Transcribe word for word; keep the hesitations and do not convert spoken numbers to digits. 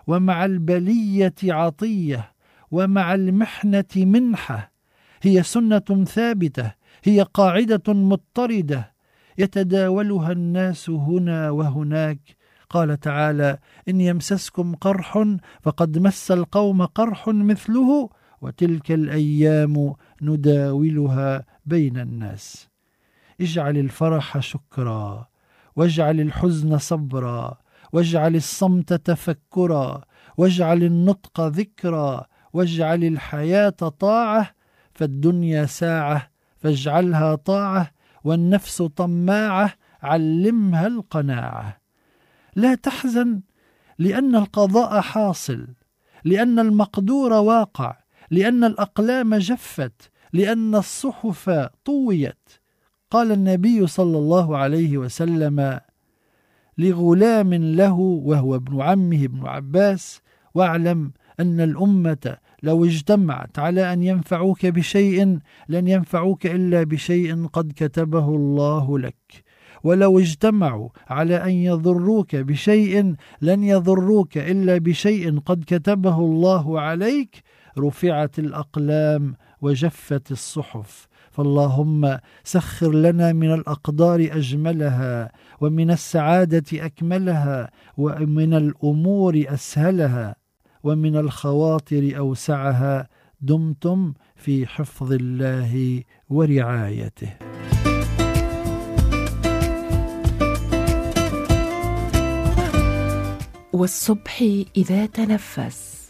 ومع البلية عطية، ومع المحنة منحة. هي سنة ثابتة، هي قاعدة مضطردة يتداولها الناس هنا وهناك. قال تعالى: إن يمسسكم قرح فقد مس القوم قرح مثله وتلك الأيام نداولها بين الناس. اجعل الفرح شكرا، واجعل الحزن صبرا، واجعل الصمت تفكرا، واجعل النطق ذكرا، واجعل الحياة طاعة. فالدنيا ساعة فاجعلها طاعة، والنفس طماعة علمها القناعة. لا تحزن لأن القضاء حاصل، لأن المقدور واقع، لأن الأقلام جفت، لأن الصحف طويت. قال النبي صلى الله عليه وسلم لغلام له وهو ابن عمه ابن عباس: واعلم أن الأمة لو اجتمعت على أن ينفعوك بشيء لن ينفعوك إلا بشيء قد كتبه الله لك، ولو اجتمعوا على أن يضروك بشيء لن يضروك إلا بشيء قد كتبه الله عليك. رفعت الأقلام وجفت الصحف. فاللهم سخر لنا من الأقدار أجملها، ومن السعادة أكملها، ومن الأمور أسهلها، ومن الخواطر أوسعها. دمتم في حفظ الله ورعايته. والصبح إذا تنفس